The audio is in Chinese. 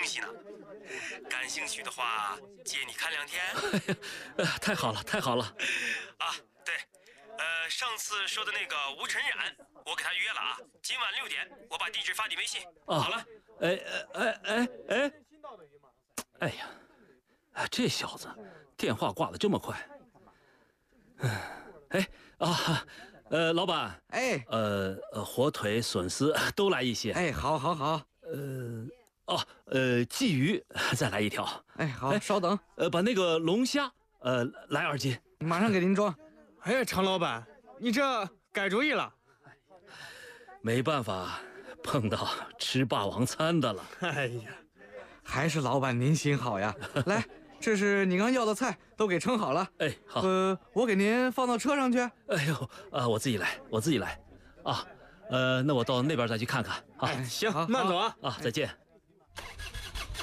西呢。感兴趣的话，借你看2天。 太好了，太好了！ 啊，对，上次说的那个吴晨冉，我给他约了啊，今晚6点，我把地址发你微信。 哦、 好了。 哎呀，这小子电话挂得这么快。老板，火腿、笋丝都来一些。 哎，好。 鲫鱼再来1条。 哎，好，稍等。 把那个龙虾，来2斤， 马上给您装。 哎，常老板，你这改主意了？ 没办法，碰到吃霸王餐的了。 哎呀， 还是老板您心好呀！来，这是你刚要的菜，都给称好了。 哎，好。 我给您放到车上去。 哎呦，我自己来。啊，那我到那边再去看看。 哎，行，慢走啊！ 再见。